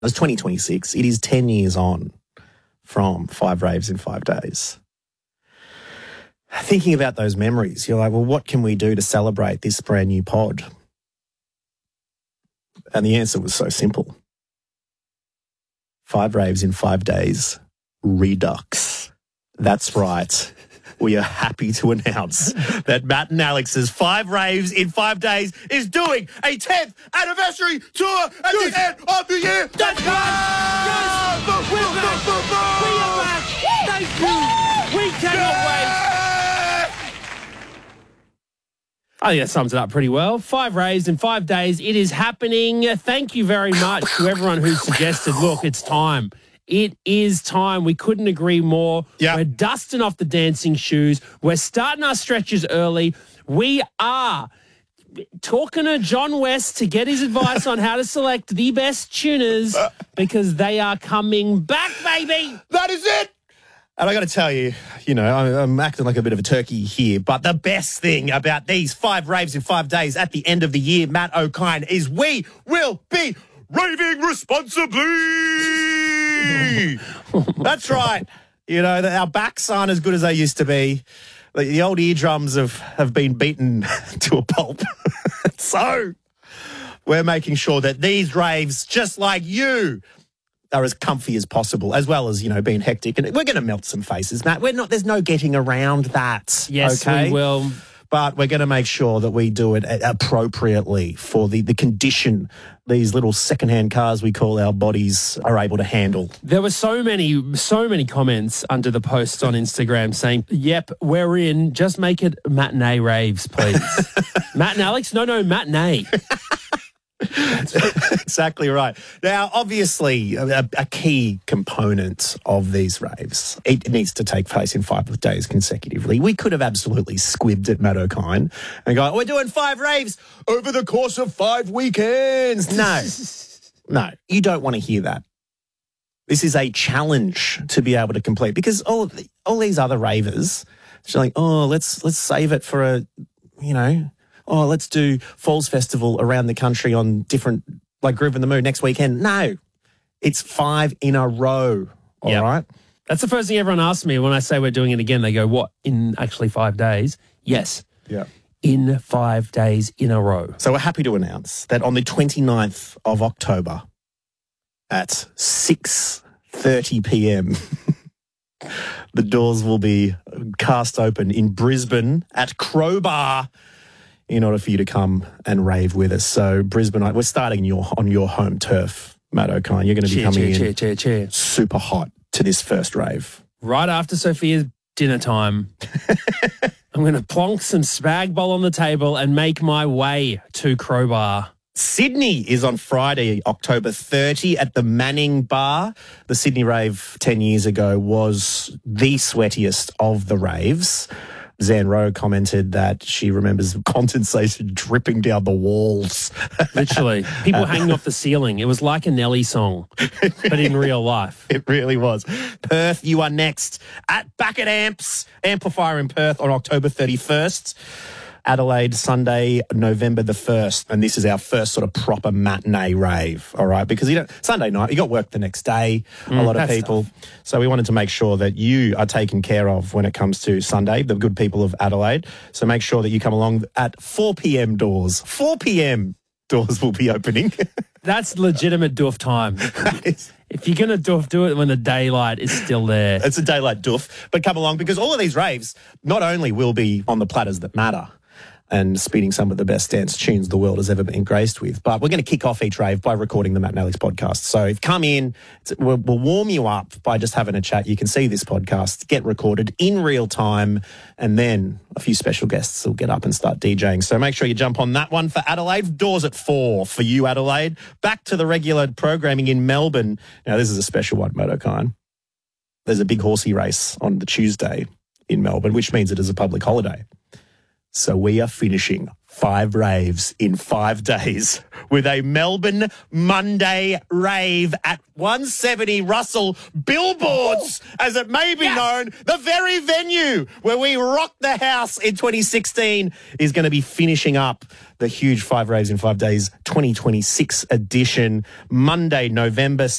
It's 2026. It is 10 years on from 5 raves in 5 days. Thinking about those memories, you're like, well, what can we do to celebrate this brand new pod? And the answer was so simple. 5 raves in 5 days, Redux. That's right. We are happy to announce that Matt and Alex's 5 raves in 5 days is doing a 10th anniversary tour at the end of the year. That's right. Yes. We're back. We are back. Thank you. We cannot wait. I think that sums it up pretty well. 5 raves in 5 days. It is happening. Thank you very much to everyone who suggested, look, it's time. It is time. We couldn't agree more. Yep. We're dusting off the dancing shoes. We're starting our stretches early. We are talking to John West to get his advice on how to select the best tuners because they are coming back, baby. That is it. And I got to tell you, I'm acting like a bit of a turkey here, but the best thing about these 5 raves in 5 days at the end of the year, Matt O'Kine, is we will be raving responsibly. That's right. Our backs aren't as good as they used to be. The old eardrums have been beaten to a pulp. So we're making sure that these raves, just like you, are as comfy as possible, as well as, being hectic. And we're going to melt some faces, Matt. There's no getting around that. Yes, okay? we will. But we're going to make sure that we do it appropriately for the condition these little secondhand cars we call our bodies are able to handle. There were so many comments under the posts on Instagram saying, yep, we're in. Just make it matinee raves, please. Matt and Alex? No, matinee. Exactly right. Now, obviously, a key component of these raves, it needs to take place in 5 days consecutively. We could have absolutely squibbed at Matt O'Kine and go, we're doing 5 raves over the course of 5 weekends. No, you don't want to hear that. This is a challenge to be able to complete because all these other ravers, they're like, let's save it for let's do Falls Festival around the country on different, like Groove in the Mood next weekend. No, it's 5 in a row, all right? That's the first thing everyone asks me when I say we're doing it again. They go, what, in actually 5 days? Yes. Yeah. In 5 days in a row. So we're happy to announce that on the 29th of October at 6:30 p.m, the doors will be cast open in Brisbane at Crowbar in order for you to come and rave with us. So Brisbane, we're starting on your home turf, Matt O'Kine. You're going to be coming in super hot to this first rave. Right after Sophia's dinner time, I'm going to plonk some spag bol on the table and make my way to Crowbar. Sydney is on Friday, October 30 at the Manning Bar. The Sydney rave 10 years ago was the sweatiest of the raves. Zan Rowe commented that she remembers condensation dripping down the walls. Literally. People hanging off the ceiling. It was like a Nelly song, but in real life. It really was. Perth, you are next back at Amps, Amplifier in Perth on October 31st. Adelaide, Sunday, November the 1st. And this is our first sort of proper matinee rave, all right? Because Sunday night, you got work the next day, a lot of people. Tough. So we wanted to make sure that you are taken care of when it comes to Sunday, the good people of Adelaide. So make sure that you come along at 4 p.m. doors. 4 p.m. doors will be opening. That's legitimate doof time. If you're going to doof, do it when the daylight is still there. It's a daylight doof. But come along because all of these raves not only will be on the platters that matter, and speeding some of the best dance tunes the world has ever been graced with. But we're going to kick off each rave by recording the Matt and Alex podcast. So if come in, we'll warm you up by just having a chat. You can see this podcast get recorded in real time, and then a few special guests will get up and start DJing. So make sure you jump on that one for Adelaide. Doors at 4 for you, Adelaide. Back to the regular programming in Melbourne. Now, this is a special one, Matt O'Kine. There's a big horsey race on the Tuesday in Melbourne, which means it is a public holiday. So we are finishing 5 raves in 5 days with a Melbourne Monday rave at 170 Russell Billboards, as it may be known. The very venue where we rocked the house in 2016 is going to be finishing up the huge 5 Raves in 5 Days 2026 edition, Monday, November